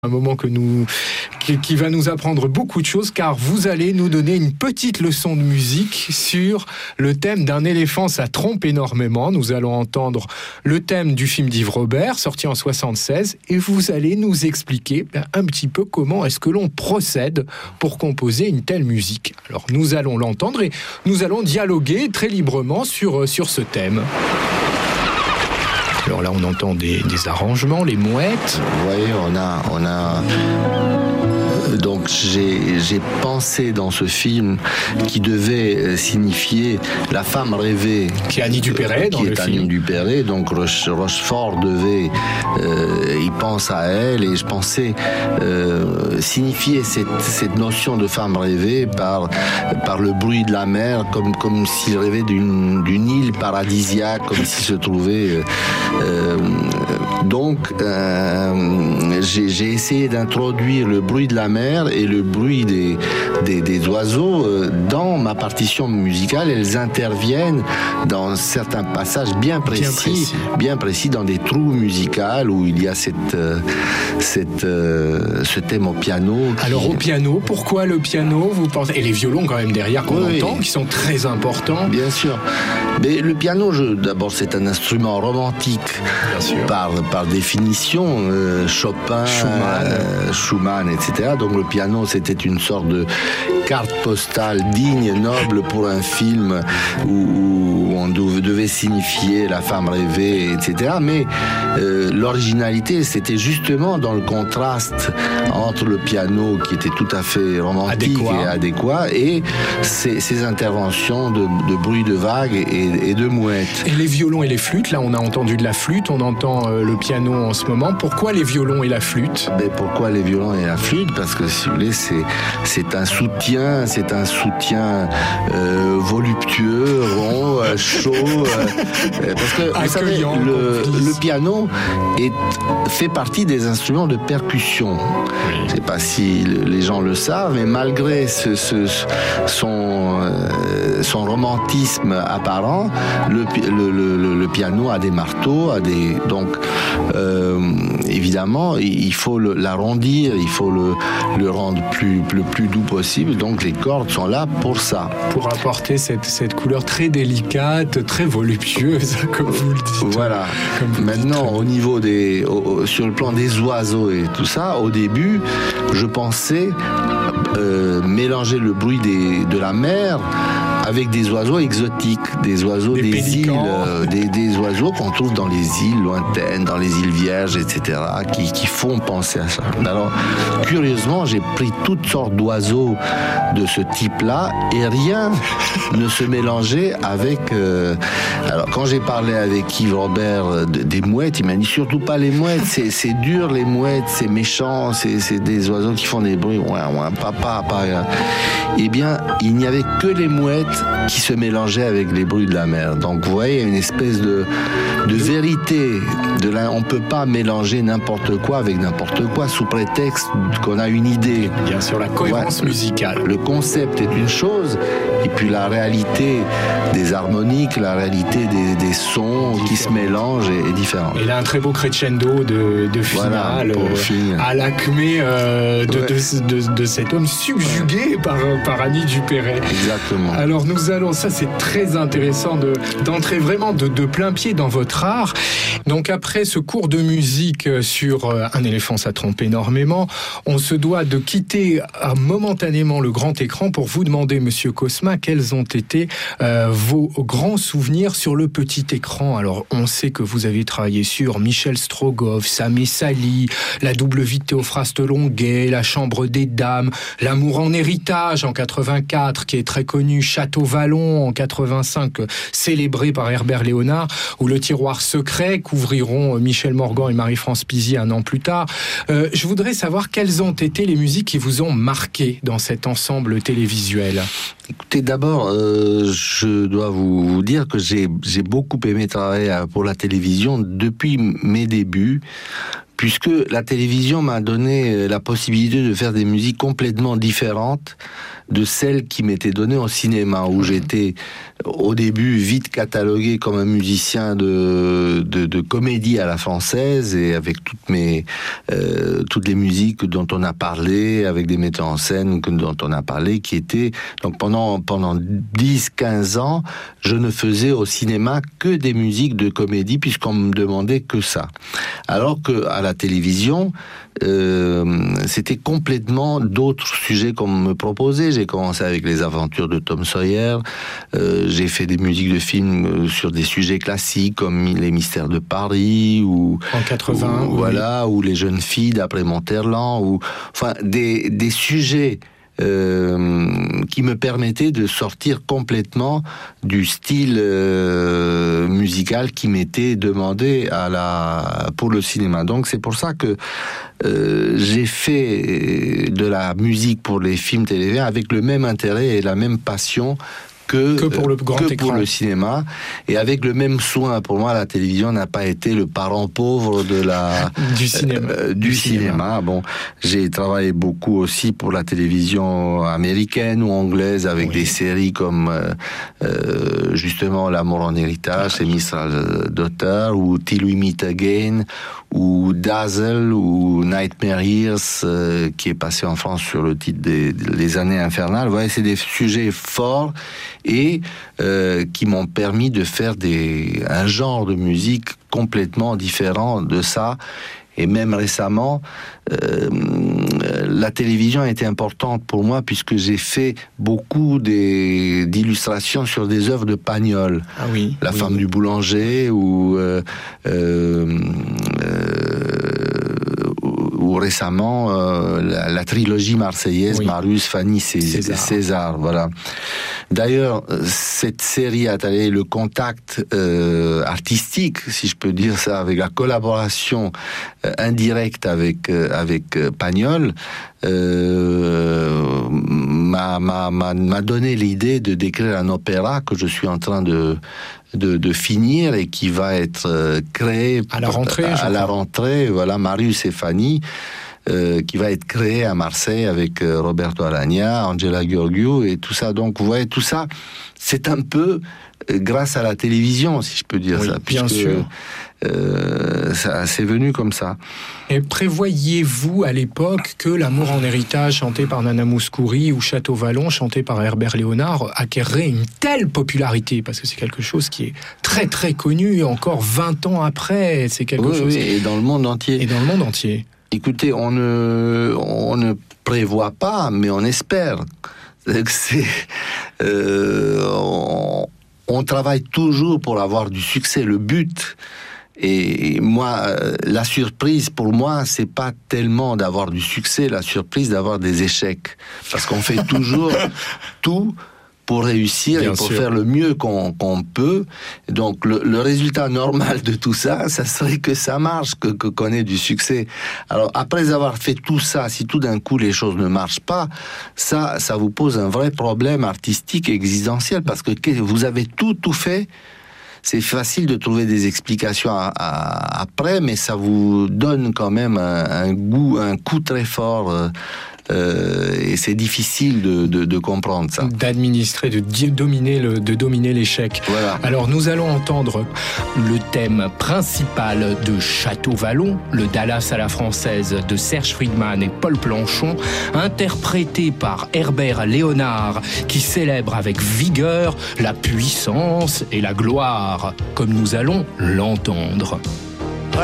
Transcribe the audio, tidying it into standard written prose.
Un moment qui va nous apprendre beaucoup de choses, car vous allez nous donner une petite leçon de musique sur le thème d'un éléphant, ça trompe énormément. Nous allons entendre le thème du film d'Yves Robert, sorti en 1976, et vous allez nous expliquer un petit peu comment est-ce que l'on procède pour composer une telle musique. Alors nous allons l'entendre et nous allons dialoguer très librement sur ce thème. Alors là, on entend des arrangements, les mouettes. Vous voyez, on a donc j'ai pensé dans ce film qui devait signifier la femme rêvée, qui est Annie Dupéré dans le film. Annie Dupéré, donc Rochefort devait, il pense à elle, et je pensais signifier cette notion de femme rêvée par le bruit de la mer, comme s'il rêvait d'une île paradisiaque, comme s'il se trouvait. Donc j'ai essayé d'introduire le bruit de la mer et le bruit des oiseaux dans ma partition musicale. Elles interviennent dans certains passages bien précis, dans des trous musicaux où il y a ce thème au piano. Alors au piano, pourquoi le piano, vous pensez? Et les violons quand même derrière qu'on entend, qui sont très importants. Bien sûr. Mais le piano, d'abord, c'est un instrument romantique par définition. Chopin, Schumann, etc. Donc le piano, c'était une sorte de carte postale digne, noble pour un film où on devait signifier la femme rêvée, etc. Mais l'originalité, c'était justement dans le contraste entre le piano, qui était tout à fait romantique et adéquat, et ces interventions de bruit de vagues et de mouettes. Et les violons et les flûtes, là on a entendu de la flûte, on entend le piano en ce moment. Pourquoi les violons et la flûte? Pourquoi les violons et la flûte? Parce que si vous voulez, c'est un soutien voluptueux, rond, chaud. Parce que vous savez, le piano fait partie des instruments de percussion. Oui. Je ne sais pas si les gens le savent, mais malgré son romantisme apparent, le piano a des marteaux, donc évidemment il faut l'arrondir, il faut le rendre le plus doux possible. Donc les cordes sont là pour ça. Pour apporter cette couleur très délicate, très voluptueuse, comme vous le dites. Voilà. Maintenant, au niveau sur le plan des oiseaux et tout ça, au début, je pensais mélanger le bruit de la mer avec des oiseaux exotiques, des oiseaux des îles, des oiseaux qu'on trouve dans les îles lointaines, dans les îles Vierges, etc., qui font penser à ça. Alors, curieusement, j'ai pris toutes sortes d'oiseaux de ce type-là et rien ne se mélangeait avec... Alors, quand j'ai parlé avec Yves Robert des mouettes, il m'a dit surtout pas les mouettes, c'est dur les mouettes, c'est méchant, c'est des oiseaux qui font des bruits, papa. Eh bien, il n'y avait que les mouettes qui se mélangeaient avec les bruits de la mer. Donc vous voyez, une espèce de vérité. On ne peut pas mélanger n'importe quoi avec n'importe quoi sous prétexte qu'on a une idée. Bien sûr, la cohérence musicale. Le concept est une chose, et puis la réalité des harmoniques, la réalité des sons qui se mélangent est différente. Et là, un très beau crescendo de finale, à l'acmé de cet homme subjugué par Annie Dupéré. Exactement. Alors nous allons, ça c'est très intéressant d'entrer vraiment de plein pied dans votre art. Donc après ce cours de musique sur un éléphant, ça trompe énormément, on se doit de quitter momentanément le grand écran pour vous demander, Monsieur Cosma, quels ont été vos grands souvenirs sur le petit écran. Alors on sait que vous avez travaillé sur Michel Strogoff, Sam et Sally, La double vie de Théophraste Longuet, La chambre des dames, L'amour en héritage en 84, qui est très connu, Château Vallon en 85, célébré par Herbert Léonard, ou Le tiroir secret, qu'ouvriront Michel Morgan et Marie-France Pizier un an plus tard. Je voudrais savoir quelles ont été les musiques qui vous ont marqué dans cet ensemble télévisuel. Écoutez, d'abord, je dois vous dire que j'ai beaucoup aimé travailler pour la télévision depuis mes débuts, puisque la télévision m'a donné la possibilité de faire des musiques complètement différentes de celles qui m'étaient données au cinéma, où j'étais au début vite catalogué comme un musicien de comédie à la française, et avec toutes les musiques dont on a parlé, avec des metteurs en scène dont on a parlé, qui étaient... Donc pendant 10-15 ans, je ne faisais au cinéma que des musiques de comédie, puisqu'on me demandait que ça. Alors qu'à la télévision, c'était complètement d'autres sujets qu'on me proposait. J'ai commencé avec les aventures de Tom Sawyer, j'ai fait des musiques de films sur des sujets classiques comme Les Mystères de Paris, ou en 80, voilà, ou Les Jeunes Filles d'après Monterland, ou enfin des sujets qui me permettait de sortir complètement du style musical qui m'était demandé pour le cinéma. Donc c'est pour ça que j'ai fait de la musique pour les films télévisés avec le même intérêt et la même passion que pour le grand écran, pour le cinéma, et avec le même soin. Pour moi, la télévision n'a pas été le parent pauvre de du cinéma. Bon, j'ai travaillé beaucoup aussi pour la télévision américaine ou anglaise avec des séries comme justement L'amour en héritage, c'est Mistral Daughter, ou Till We Meet Again, ou Dazzle, ou Nightmare Years, qui est passé en France sur le titre des années infernales. Vous voyez, c'est des sujets forts et qui m'ont permis de faire un genre de musique complètement différent de ça. Et même récemment, la télévision a été importante pour moi, puisque j'ai fait beaucoup d'illustrations sur des œuvres de Pagnol. Ah oui, La femme du boulanger, ou récemment la trilogie marseillaise, Marius, Fanny, César. Voilà. D'ailleurs, cette série a allé le contact artistique, si je peux dire ça, avec la collaboration indirecte avec Pagnol, m'a donné l'idée de d'écrire un opéra que je suis en train de finir et qui va être créé à la rentrée. Voilà, Marius et Fanny, qui va être créé à Marseille avec Roberto Aragna, Angela Gheorghiu et tout ça. Donc vous voyez, tout ça, c'est un peu grâce à la télévision, si je peux dire ça. Bien sûr. Ça, c'est venu comme ça. Et prévoyez-vous à l'époque que L'amour en héritage, chanté par Nana Mouskouri, ou Château Vallon, chanté par Herbert Léonard, acquerrait une telle popularité? Parce que c'est quelque chose qui est très très connu, encore 20 ans après. C'est quelque chose. Oui, et dans le monde entier. Et dans le monde entier. Écoutez, on ne prévoit pas, mais on espère. On travaille toujours pour avoir du succès. Le but, et moi, la surprise pour moi, c'est pas tellement d'avoir du succès, la surprise d'avoir des échecs, parce qu'on fait toujours tout pour réussir et pour faire le mieux qu'on peut. Donc le résultat normal de tout ça, ça serait que ça marche, qu'on ait du succès. Alors après avoir fait tout ça, si tout d'un coup les choses ne marchent pas, ça vous pose un vrai problème artistique et existentiel, parce que vous avez tout fait. C'est facile de trouver des explications après, mais ça vous donne quand même un coup très fort. Et c'est difficile de comprendre ça. D'administrer, de dominer l'échec. Voilà. Alors nous allons entendre le thème principal de Château Vallon, le Dallas à la française de Serge Friedman et Paul Planchon, interprété par Herbert Léonard, qui célèbre avec vigueur la puissance et la gloire, comme nous allons l'entendre.